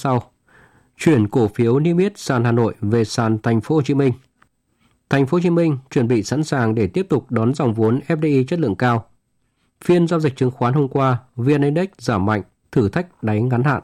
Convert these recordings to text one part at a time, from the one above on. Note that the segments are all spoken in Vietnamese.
sau. Chuyển cổ phiếu niêm yết sàn Hà Nội về sàn Thành phố Hồ Chí Minh. Thành phố Hồ Chí Minh chuẩn bị sẵn sàng để tiếp tục đón dòng vốn FDI chất lượng cao. Phiên giao dịch chứng khoán hôm qua, VN Index giảm mạnh, thử thách đáy ngắn hạn.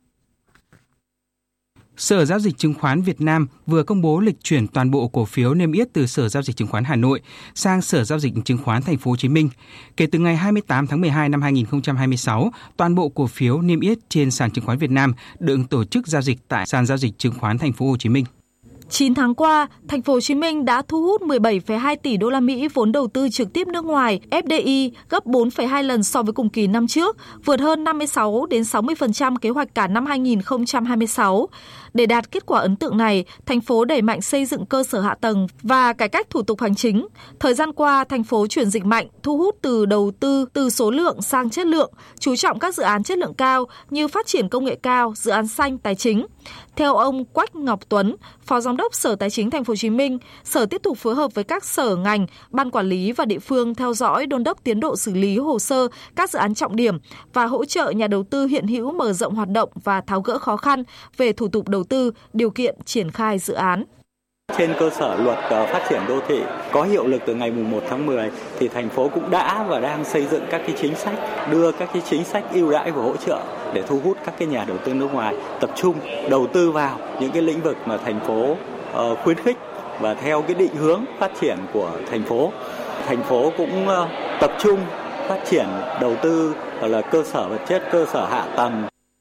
Sở Giao dịch Chứng khoán Việt Nam vừa công bố lịch chuyển toàn bộ cổ phiếu niêm yết từ Sở Giao dịch Chứng khoán Hà Nội sang Sở Giao dịch Chứng khoán Thành phố Hồ Chí Minh. Kể từ ngày 28 tháng 12 năm 2026, toàn bộ cổ phiếu niêm yết trên sàn chứng khoán Việt Nam được tổ chức giao dịch tại sàn giao dịch chứng khoán Thành phố Hồ Chí Minh. 9 tháng qua, Thành phố Hồ Chí Minh đã thu hút 17,2 tỷ đô la Mỹ vốn đầu tư trực tiếp nước ngoài FDI, gấp 4,2 lần so với cùng kỳ năm trước, vượt hơn 56 đến 60% kế hoạch cả năm 2026. Để đạt kết quả ấn tượng này, thành phố đẩy mạnh xây dựng cơ sở hạ tầng và cải cách thủ tục hành chính. Thời gian qua, thành phố chuyển dịch mạnh, thu hút từ đầu tư từ số lượng sang chất lượng, chú trọng các dự án chất lượng cao như phát triển công nghệ cao, dự án xanh, tài chính. Theo ông Quách Ngọc Tuấn, Phó Giám đốc Sở Tài chính Thành phố Hồ Chí Minh, Sở tiếp tục phối hợp với các sở ngành, ban quản lý và địa phương theo dõi đôn đốc tiến độ xử lý hồ sơ các dự án trọng điểm và hỗ trợ nhà đầu tư hiện hữu mở rộng hoạt động và tháo gỡ khó khăn về thủ tục đầu tư, điều kiện triển khai dự án. Trên cơ sở luật phát triển đô thị có hiệu lực từ ngày 1 tháng 10 thì thành phố cũng đã và đang xây dựng các cái chính sách, đưa các cái chính sách ưu đãi và hỗ trợ để thu hút các cái nhà đầu tư nước ngoài tập trung đầu tư vào những cái lĩnh vực mà thành phố khuyến khích và theo cái định hướng phát triển của thành phố. Thành phố cũng tập trung phát triển đầu tư là cơ sở vật chất, cơ sở hạ tầng.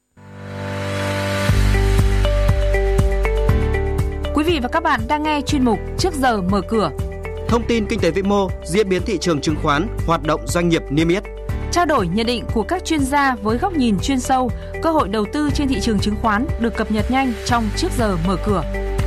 Quý vị và các bạn đang nghe chuyên mục Trước giờ mở cửa. Thông tin kinh tế vĩ mô, diễn biến thị trường chứng khoán, hoạt động doanh nghiệp niêm yết. Trao đổi nhận định của các chuyên gia với góc nhìn chuyên sâu, cơ hội đầu tư trên thị trường chứng khoán được cập nhật nhanh trong Trước giờ mở cửa.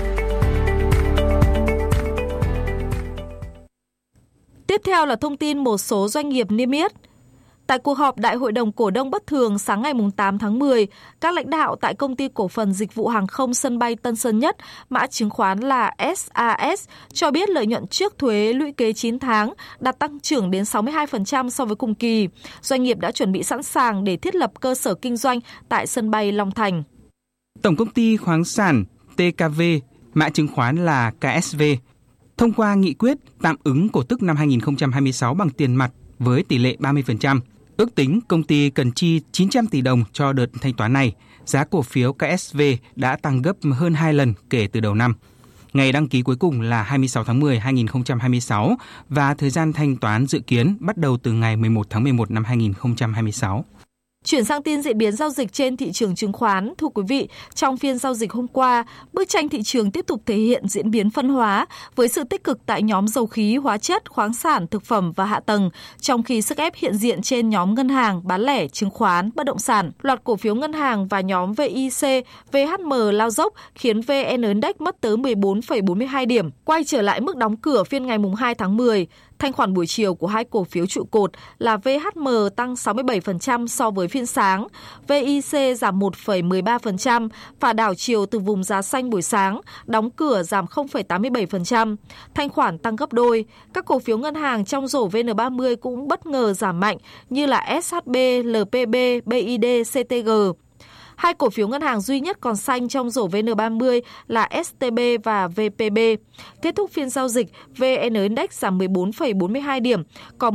Tiếp theo là thông tin một số doanh nghiệp niêm yết. Tại cuộc họp Đại hội đồng cổ đông bất thường sáng ngày 8 tháng 10, các lãnh đạo tại Công ty Cổ phần Dịch vụ Hàng không Sân bay Tân Sơn Nhất, mã chứng khoán là SAS, cho biết lợi nhuận trước thuế lũy kế 9 tháng đạt tăng trưởng đến 62% so với cùng kỳ. Doanh nghiệp đã chuẩn bị sẵn sàng để thiết lập cơ sở kinh doanh tại sân bay Long Thành. Tổng công ty khoáng sản TKV, mã chứng khoán là KSV, thông qua nghị quyết tạm ứng cổ tức năm 2026 bằng tiền mặt với tỷ lệ 30%. Ước tính công ty cần chi 900 tỷ đồng cho đợt thanh toán này. Giá cổ phiếu KSV đã tăng gấp hơn 2 lần kể từ đầu năm. Ngày đăng ký cuối cùng là 26 tháng 10 2026 và thời gian thanh toán dự kiến bắt đầu từ ngày 11 tháng 11 năm 2026. Chuyển sang tin diễn biến giao dịch trên thị trường chứng khoán. Thưa quý vị, trong phiên giao dịch hôm qua, bức tranh thị trường tiếp tục thể hiện diễn biến phân hóa với sự tích cực tại nhóm dầu khí, hóa chất, khoáng sản, thực phẩm và hạ tầng, trong khi sức ép hiện diện trên nhóm ngân hàng, bán lẻ, chứng khoán, bất động sản. Loạt cổ phiếu ngân hàng và nhóm VIC, VHM lao dốc khiến VN Index mất tới 14,42 điểm, quay trở lại mức đóng cửa phiên ngày 2 tháng 10. Thanh khoản buổi chiều của hai cổ phiếu trụ cột là VHM tăng 67% so với phiên sáng, VIC giảm 1,13% và đảo chiều từ vùng giá xanh buổi sáng, đóng cửa giảm 0,87%. Thanh khoản tăng gấp đôi. Các cổ phiếu ngân hàng trong rổ VN30 cũng bất ngờ giảm mạnh như là SHB, LPB, BID, CTG. Hai cổ phiếu ngân hàng duy nhất còn xanh trong rổ VN30 là STB và VPB. Kết thúc phiên giao dịch, VN Index giảm 14,42 điểm, còn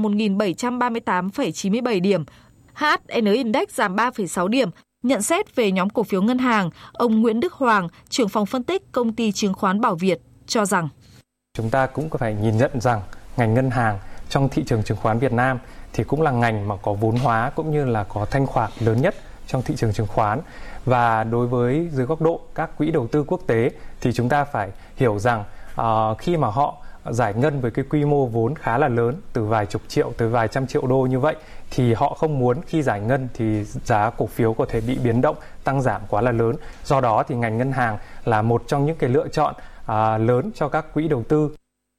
1.738,97 điểm. HN Index giảm 3,6 điểm. Nhận xét về nhóm cổ phiếu ngân hàng, ông Nguyễn Đức Hoàng, trưởng phòng phân tích công ty chứng khoán Bảo Việt, cho rằng chúng ta cũng có phải nhìn nhận rằng ngành ngân hàng trong thị trường chứng khoán Việt Nam thì cũng là ngành mà có vốn hóa cũng như là có thanh khoản lớn nhất trong thị trường chứng khoán. Và đối với dưới góc độ các quỹ đầu tư quốc tế thì chúng ta phải hiểu rằng khi mà họ giải ngân với cái quy mô vốn khá là lớn, từ vài chục triệu tới vài trăm triệu đô như vậy, thì họ không muốn khi giải ngân thì giá cổ phiếu có thể bị biến động, tăng giảm quá là lớn. Do đó thì ngành ngân hàng là một trong những cái lựa chọn lớn cho các quỹ đầu tư.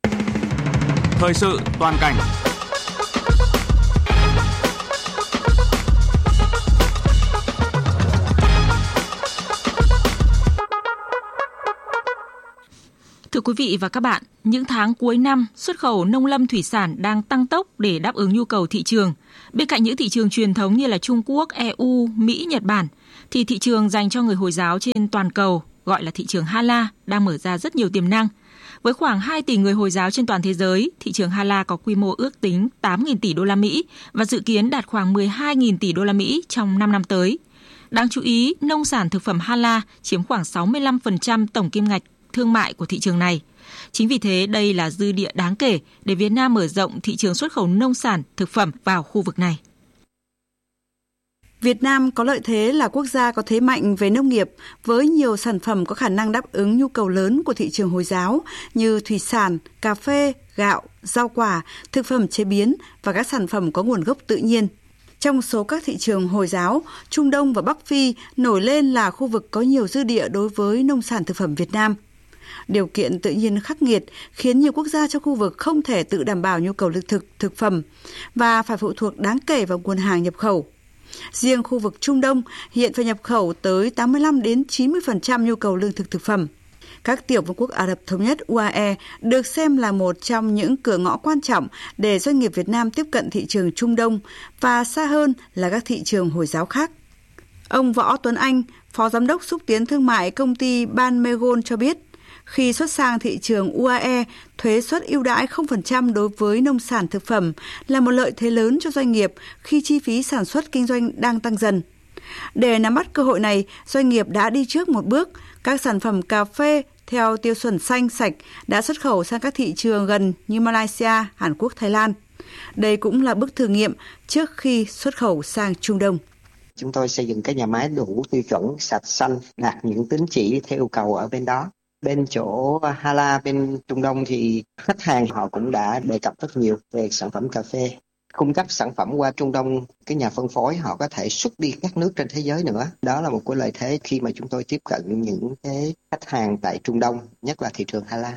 Thời sự toàn cảnh. Thưa quý vị và các bạn, những tháng cuối năm, xuất khẩu nông lâm thủy sản đang tăng tốc để đáp ứng nhu cầu thị trường. Bên cạnh những thị trường truyền thống như là Trung Quốc, EU, Mỹ, Nhật Bản, thì thị trường dành cho người Hồi giáo trên toàn cầu, gọi là thị trường Hala, đang mở ra rất nhiều tiềm năng. Với khoảng 2 tỷ người Hồi giáo trên toàn thế giới, thị trường Hala có quy mô ước tính 8.000 tỷ đô la Mỹ và dự kiến đạt khoảng 12.000 tỷ đô la Mỹ trong 5 năm tới. Đáng chú ý, nông sản thực phẩm Hala chiếm khoảng 65% tổng kim ngạch thương mại của thị trường này. Chính vì thế, đây là dư địa đáng kể để Việt Nam mở rộng thị trường xuất khẩu nông sản, thực phẩm vào khu vực này. Việt Nam có lợi thế là quốc gia có thế mạnh về nông nghiệp với nhiều sản phẩm có khả năng đáp ứng nhu cầu lớn của thị trường Hồi giáo như thủy sản, cà phê, gạo, rau quả, thực phẩm chế biến và các sản phẩm có nguồn gốc tự nhiên. Trong số các thị trường Hồi giáo, Trung Đông và Bắc Phi nổi lên là khu vực có nhiều dư địa đối với nông sản thực phẩm Việt Nam. Điều kiện tự nhiên khắc nghiệt khiến nhiều quốc gia trong khu vực không thể tự đảm bảo nhu cầu lương thực, thực phẩm và phải phụ thuộc đáng kể vào nguồn hàng nhập khẩu. Riêng khu vực Trung Đông hiện phải nhập khẩu tới 85 đến 90% nhu cầu lương thực thực phẩm. Các tiểu vương quốc Ả Rập Thống Nhất UAE được xem là một trong những cửa ngõ quan trọng để doanh nghiệp Việt Nam tiếp cận thị trường Trung Đông và xa hơn là các thị trường Hồi giáo khác. Ông Võ Tuấn Anh, Phó Giám đốc xúc tiến thương mại công ty Ban Megon cho biết, khi xuất sang thị trường UAE, thuế suất ưu đãi 0% đối với nông sản thực phẩm là một lợi thế lớn cho doanh nghiệp khi chi phí sản xuất kinh doanh đang tăng dần. Để nắm bắt cơ hội này, doanh nghiệp đã đi trước một bước. Các sản phẩm cà phê theo tiêu chuẩn xanh sạch đã xuất khẩu sang các thị trường gần như Malaysia, Hàn Quốc, Thái Lan. Đây cũng là bước thử nghiệm trước khi xuất khẩu sang Trung Đông. Chúng tôi xây dựng cái nhà máy đủ tiêu chuẩn sạch xanh, đạt những tín chỉ theo yêu cầu ở bên đó. Bên chỗ Hala, bên Trung Đông thì khách hàng họ cũng đã đề cập rất nhiều về sản phẩm cà phê. Cung cấp sản phẩm qua Trung Đông, cái nhà phân phối họ có thể xuất đi các nước trên thế giới nữa. Đó là một cái lợi thế khi mà chúng tôi tiếp cận những cái khách hàng tại Trung Đông, nhất là thị trường Hala.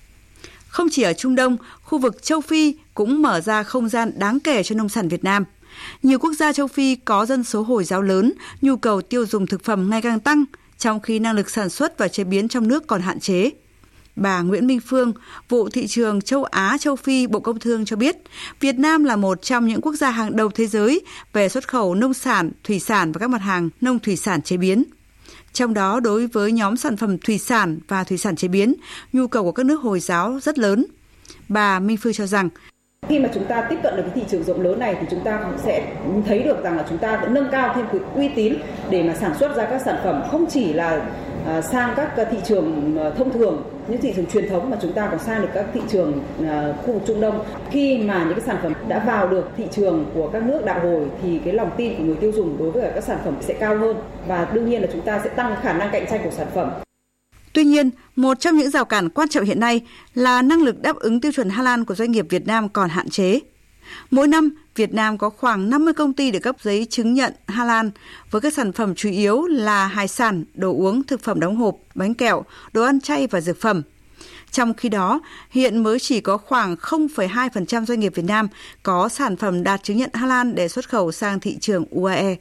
Không chỉ ở Trung Đông, khu vực châu Phi cũng mở ra không gian đáng kể cho nông sản Việt Nam. Nhiều quốc gia châu Phi có dân số Hồi giáo lớn, nhu cầu tiêu dùng thực phẩm ngày càng tăng, trong khi năng lực sản xuất và chế biến trong nước còn hạn chế. Bà Nguyễn Minh Phương, vụ thị trường châu Á châu Phi Bộ Công Thương cho biết, Việt Nam là một trong những quốc gia hàng đầu thế giới về xuất khẩu nông sản, thủy sản và các mặt hàng nông thủy sản chế biến. Trong đó, đối với nhóm sản phẩm thủy sản và thủy sản chế biến, nhu cầu của các nước Hồi giáo rất lớn. Bà Minh Phương cho rằng, khi mà chúng ta tiếp cận được cái thị trường rộng lớn này thì chúng ta cũng sẽ thấy được rằng là chúng ta sẽ nâng cao thêm cái uy tín để mà sản xuất ra các sản phẩm không chỉ là sang các thị trường thông thường, những thị trường truyền thống, mà chúng ta còn sang được các thị trường khu vực Trung Đông. Khi mà những cái sản phẩm đã vào được thị trường của các nước đạo Hồi thì cái lòng tin của người tiêu dùng đối với các sản phẩm sẽ cao hơn và đương nhiên là chúng ta sẽ tăng khả năng cạnh tranh của sản phẩm. Tuy nhiên, một trong những rào cản quan trọng hiện nay là năng lực đáp ứng tiêu chuẩn Halal của doanh nghiệp Việt Nam còn hạn chế. Mỗi năm, Việt Nam có khoảng 50 công ty được cấp giấy chứng nhận Halal với các sản phẩm chủ yếu là hải sản, đồ uống, thực phẩm đóng hộp, bánh kẹo, đồ ăn chay và dược phẩm. Trong khi đó, hiện mới chỉ có khoảng 0,2% doanh nghiệp Việt Nam có sản phẩm đạt chứng nhận Halal để xuất khẩu sang thị trường UAE.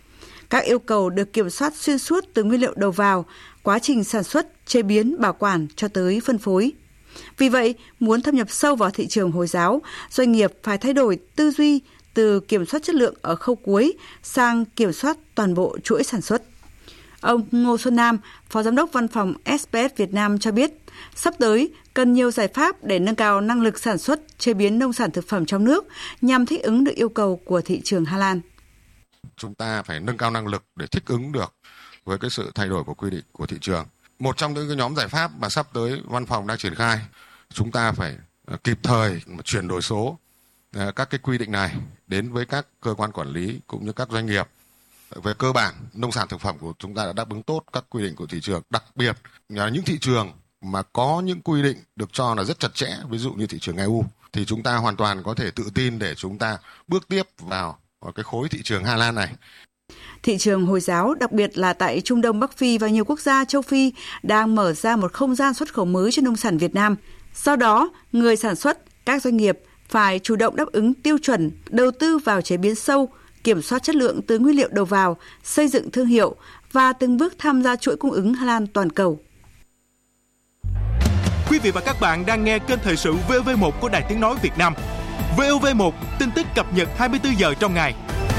Các yêu cầu được kiểm soát xuyên suốt từ nguyên liệu đầu vào, quá trình sản xuất, chế biến, bảo quản cho tới phân phối. Vì vậy, muốn thâm nhập sâu vào thị trường Hồi giáo, doanh nghiệp phải thay đổi tư duy từ kiểm soát chất lượng ở khâu cuối sang kiểm soát toàn bộ chuỗi sản xuất. Ông Ngô Xuân Nam, Phó Giám đốc Văn phòng SPS Việt Nam cho biết, sắp tới cần nhiều giải pháp để nâng cao năng lực sản xuất, chế biến nông sản thực phẩm trong nước nhằm thích ứng được yêu cầu của thị trường Halal. Chúng ta phải nâng cao năng lực để thích ứng được với cái sự thay đổi của quy định của thị trường. Một trong những cái nhóm giải pháp mà sắp tới văn phòng đang triển khai, chúng ta phải kịp thời chuyển đổi số các cái quy định này đến với các cơ quan quản lý cũng như các doanh nghiệp. Về cơ bản, nông sản thực phẩm của chúng ta đã đáp ứng tốt các quy định của thị trường, đặc biệt là những thị trường mà có những quy định được cho là rất chặt chẽ, ví dụ như thị trường EU, thì chúng ta hoàn toàn có thể tự tin để chúng ta bước tiếp vào cái khối thị trường Halal này. Thị trường Hồi giáo, đặc biệt là tại Trung Đông, Bắc Phi và nhiều quốc gia châu Phi đang mở ra một không gian xuất khẩu mới cho nông sản Việt Nam. Do đó, người sản xuất, các doanh nghiệp phải chủ động đáp ứng tiêu chuẩn, đầu tư vào chế biến sâu, kiểm soát chất lượng từ nguyên liệu đầu vào, xây dựng thương hiệu và từng bước tham gia chuỗi cung ứng Halal toàn cầu. Quý vị và các bạn đang nghe kênh thời sự VOV1 của Đài Tiếng nói Việt Nam. VOV1, tin tức cập nhật 24 giờ trong ngày.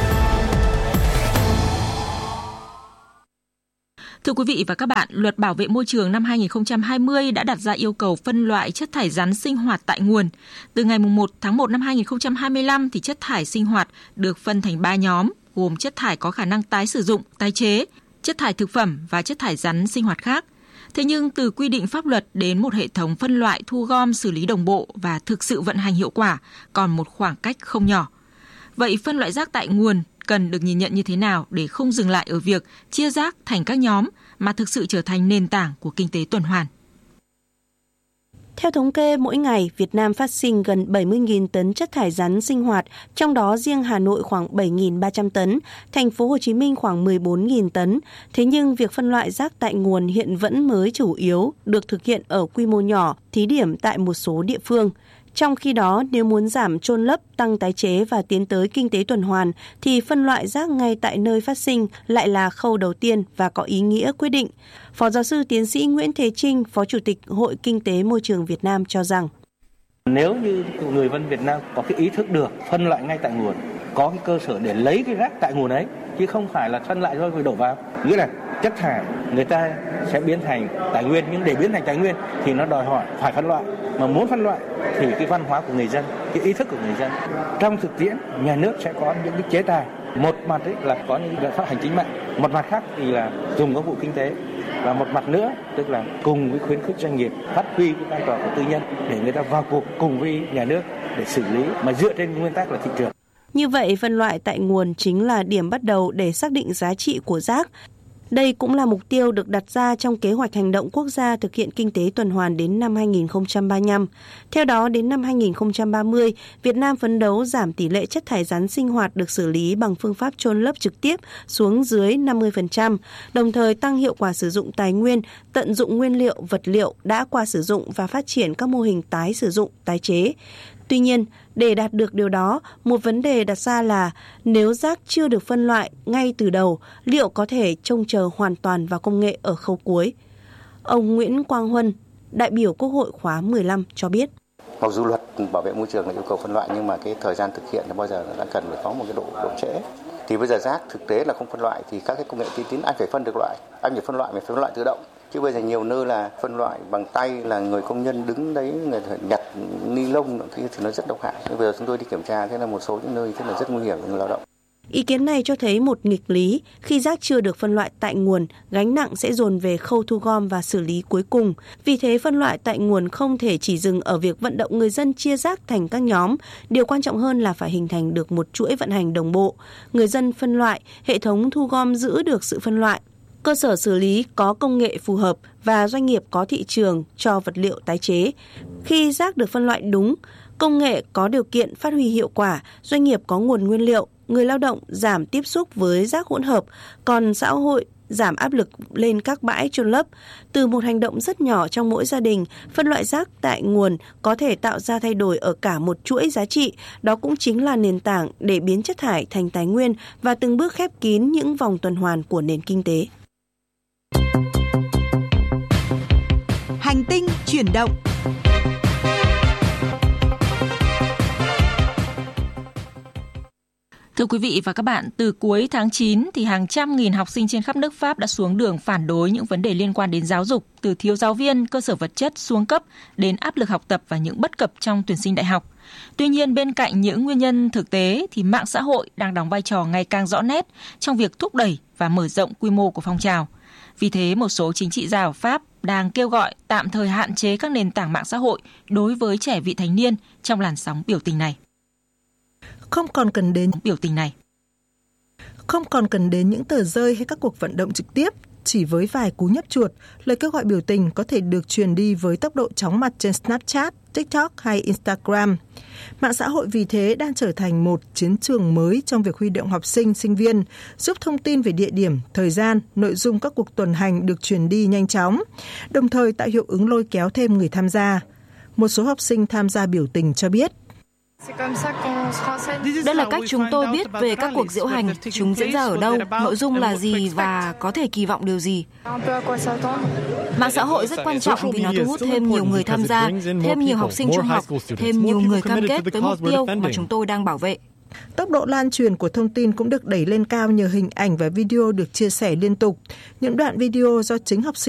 Thưa quý vị và các bạn, Luật Bảo vệ môi trường năm 2020 đã đặt ra yêu cầu phân loại chất thải rắn sinh hoạt tại nguồn. Từ ngày 1 tháng 1 năm 2025 thì chất thải sinh hoạt được phân thành 3 nhóm, gồm chất thải có khả năng tái sử dụng, tái chế, chất thải thực phẩm và chất thải rắn sinh hoạt khác. Thế nhưng từ quy định pháp luật đến một hệ thống phân loại, thu gom, xử lý đồng bộ và thực sự vận hành hiệu quả còn một khoảng cách không nhỏ. Vậy phân loại rác tại nguồn cần được nhìn nhận như thế nào để không dừng lại ở việc chia rác thành các nhóm mà thực sự trở thành nền tảng của kinh tế tuần hoàn? Theo thống kê, mỗi ngày Việt Nam phát sinh gần 70.000 tấn chất thải rắn sinh hoạt, trong đó riêng Hà Nội khoảng 7.300 tấn, thành phố Hồ Chí Minh khoảng 14.000 tấn. Thế nhưng việc phân loại rác tại nguồn hiện vẫn mới chủ yếu được thực hiện ở quy mô nhỏ, thí điểm tại một số địa phương. Trong khi đó, nếu muốn giảm chôn lấp, tăng tái chế và tiến tới kinh tế tuần hoàn, thì phân loại rác ngay tại nơi phát sinh lại là khâu đầu tiên và có ý nghĩa quyết định. Phó giáo sư tiến sĩ Nguyễn Thế Trinh, Phó Chủ tịch Hội Kinh tế Môi trường Việt Nam cho rằng, nếu như người dân Việt Nam có cái ý thức được phân loại ngay tại nguồn, có cái cơ sở để lấy cái rác tại nguồn ấy, chứ không phải là phân loại rồi đổ vào. Nghĩa là chất thải người ta sẽ biến thành tài nguyên, nhưng để biến thành tài nguyên thì nó đòi hỏi phải phân loại. Mà muốn phân loại thì cái văn hóa của người dân, cái ý thức của người dân. Trong thực tiễn, nhà nước sẽ có những cái chế tài. Một mặt ấy là có những biện pháp hành chính mạnh, một mặt khác thì là dùng công cụ kinh tế, và một mặt nữa tức là cùng với khuyến khích doanh nghiệp phát huy cái vai trò của tư nhân để người ta vào cuộc cùng với nhà nước để xử lý mà dựa trên nguyên tắc là thị trường. Như vậy, phân loại tại nguồn chính là điểm bắt đầu để xác định giá trị của rác. Đây cũng là mục tiêu được đặt ra trong kế hoạch hành động quốc gia thực hiện kinh tế tuần hoàn đến năm 2035. Theo đó, đến năm 2030, Việt Nam phấn đấu giảm tỷ lệ chất thải rắn sinh hoạt được xử lý bằng phương pháp chôn lấp trực tiếp xuống dưới 50%, đồng thời tăng hiệu quả sử dụng tài nguyên, tận dụng nguyên liệu, vật liệu đã qua sử dụng và phát triển các mô hình tái sử dụng, tái chế. Tuy nhiên, để đạt được điều đó, một vấn đề đặt ra là nếu rác chưa được phân loại ngay từ đầu, liệu có thể trông chờ hoàn toàn vào công nghệ ở khâu cuối? Ông Nguyễn Quang Huân, đại biểu Quốc hội khóa 15 cho biết. Mặc dù luật bảo vệ môi trường là yêu cầu phân loại nhưng mà cái thời gian thực hiện là bao giờ đã cần phải có một cái độ trễ. Thì bây giờ rác thực tế là không phân loại thì các cái công nghệ tiên tiến anh phải phân được loại, anh phải phân loại tự động. Chứ bây giờ nhiều nơi là phân loại bằng tay, là người công nhân đứng đấy người nhặt ni lông thì nó rất độc hại. Bây giờ chúng tôi đi kiểm tra thế là một số những nơi thế là rất nguy hiểm cho người lao động. Ý kiến này cho thấy một nghịch lý, khi rác chưa được phân loại tại nguồn, gánh nặng sẽ dồn về khâu thu gom và xử lý cuối cùng. Vì thế phân loại tại nguồn không thể chỉ dừng ở việc vận động người dân chia rác thành các nhóm. Điều quan trọng hơn là phải hình thành được một chuỗi vận hành đồng bộ. Người dân phân loại, hệ thống thu gom giữ được sự phân loại. Cơ sở xử lý có công nghệ phù hợp và doanh nghiệp có thị trường cho vật liệu tái chế. Khi rác được phân loại đúng, công nghệ có điều kiện phát huy hiệu quả, doanh nghiệp có nguồn nguyên liệu, người lao động giảm tiếp xúc với rác hỗn hợp, còn xã hội giảm áp lực lên các bãi chôn lấp. Từ một hành động rất nhỏ trong mỗi gia đình, phân loại rác tại nguồn có thể tạo ra thay đổi ở cả một chuỗi giá trị. Đó cũng chính là nền tảng để biến chất thải thành tài nguyên và từng bước khép kín những vòng tuần hoàn của nền kinh tế. Hành tinh chuyển động. Thưa quý vị và các bạn, từ cuối tháng 9 thì hàng trăm nghìn học sinh trên khắp nước Pháp đã xuống đường phản đối những vấn đề liên quan đến giáo dục, từ thiếu giáo viên, cơ sở vật chất xuống cấp đến áp lực học tập và những bất cập trong tuyển sinh đại học. Tuy nhiên, bên cạnh những nguyên nhân thực tế thì mạng xã hội đang đóng vai trò ngày càng rõ nét trong việc thúc đẩy và mở rộng quy mô của phong trào. Vì thế, một số chính trị gia ở Pháp đang kêu gọi tạm thời hạn chế các nền tảng mạng xã hội đối với trẻ vị thành niên trong làn sóng biểu tình này. Không còn cần đến những tờ rơi hay các cuộc vận động trực tiếp, chỉ với vài cú nhấp chuột, lời kêu gọi biểu tình có thể được truyền đi với tốc độ chóng mặt trên Snapchat, TikTok hay Instagram. Mạng xã hội vì thế đang trở thành một chiến trường mới trong việc huy động học sinh, sinh viên, giúp thông tin về địa điểm, thời gian, nội dung các cuộc tuần hành được truyền đi nhanh chóng, đồng thời tạo hiệu ứng lôi kéo thêm người tham gia. Một số học sinh tham gia biểu tình cho biết. Đây là cách chúng tôi biết về các cuộc diễu hành, chúng diễn ra ở đâu, nội dung là gì và có thể kỳ vọng điều gì. Mạng xã hội rất quan trọng vì nó thu hút thêm nhiều người tham gia, thêm nhiều học sinh trung học, thêm nhiều người cam kết với mục tiêu mà chúng tôi đang bảo vệ. Tốc độ lan truyền của thông tin cũng được đẩy lên cao nhờ hình ảnh và video được chia sẻ liên tục. Những đoạn video do chính học sinh